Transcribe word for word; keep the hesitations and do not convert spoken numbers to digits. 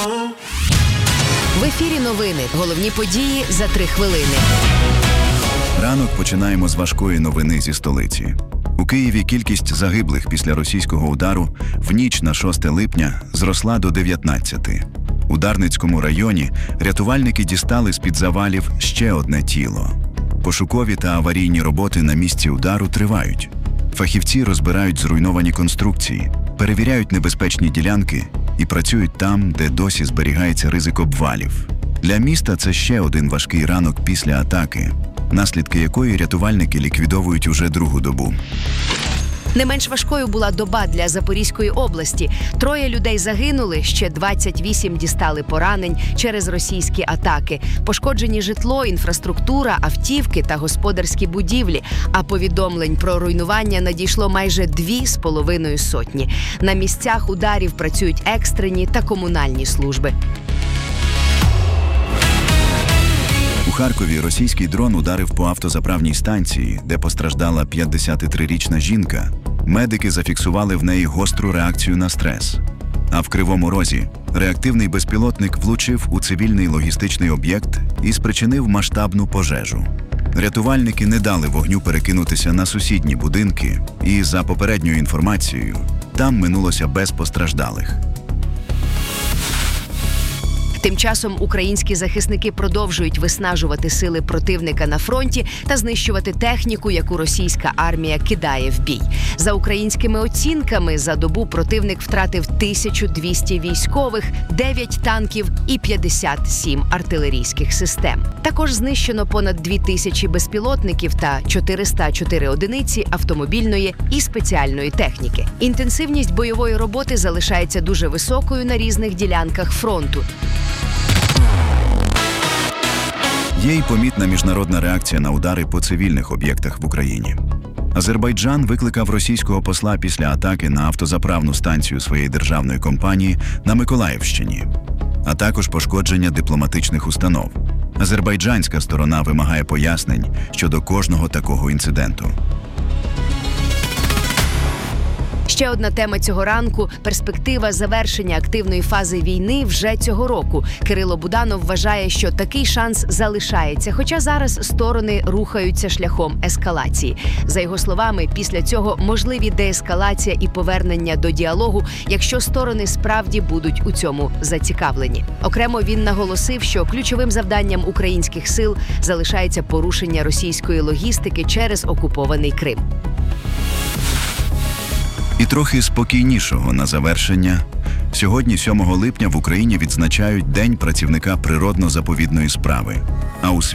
В ефірі новини. Головні події за три хвилини. Ранок починаємо з важкої новини зі столиці. У Києві кількість загиблих після російського удару в ніч на шосте липня зросла до дев'ятнадцяти. У Дарницькому районі рятувальники дістали з-під завалів ще одне тіло. Пошукові та аварійні роботи на місці удару тривають. Фахівці розбирають зруйновані конструкції, перевіряють небезпечні ділянки і працюють там, де досі зберігається ризик обвалів. Для міста це ще один важкий ранок після атаки, наслідки якої рятувальники ліквідовують уже другу добу. Не менш важкою була доба для Запорізької області. Троє людей загинули, ще двадцять вісім дістали поранень через російські атаки. Пошкоджені житло, інфраструктура, автівки та господарські будівлі. А повідомлень про руйнування надійшло майже дві з половиною сотні. На місцях ударів працюють екстрені та комунальні служби. У Харкові російський дрон ударив по автозаправній станції, де постраждала п'ятдесятитрирічна жінка. Медики зафіксували в неї гостру реакцію на стрес. А в Кривому Розі реактивний безпілотник влучив у цивільний логістичний об'єкт і спричинив масштабну пожежу. Рятувальники не дали вогню перекинутися на сусідні будинки і, за попередньою інформацією, там минулося без постраждалих. Тим часом українські захисники продовжують виснажувати сили противника на фронті та знищувати техніку, яку російська армія кидає в бій. За українськими оцінками, за добу противник втратив тисячу двісті військових, дев'ять танків і п'ятдесят сім артилерійських систем. Також знищено понад дві тисячі безпілотників та чотириста чотири одиниці автомобільної і спеціальної техніки. Інтенсивність бойової роботи залишається дуже високою на різних ділянках фронту. Є й помітна міжнародна реакція на удари по цивільних об'єктах в Україні. Азербайджан викликав російського посла після атаки на автозаправну станцію своєї державної компанії на Миколаївщині, а також пошкодження дипломатичних установ. Азербайджанська сторона вимагає пояснень щодо кожного такого інциденту. Ще одна тема цього ранку – перспектива завершення активної фази війни вже цього року. Кирило Буданов вважає, що такий шанс залишається, хоча зараз сторони рухаються шляхом ескалації. За його словами, після цього можливі деескалація і повернення до діалогу, якщо сторони справді будуть у цьому зацікавлені. Окремо він наголосив, що ключовим завданням українських сил залишається порушення російської логістики через окупований Крим. І трохи спокійнішого на завершення. Сьогодні, сьомого липня, в Україні відзначають День працівника природно-заповідної справи. А у